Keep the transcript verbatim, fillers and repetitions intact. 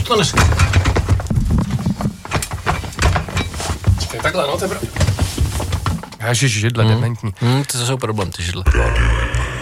to dneska. Čekaj, takhle, no, to je pravda. Ježiš, židle, mm. dementní. Mm, to jsou problém, ty židle.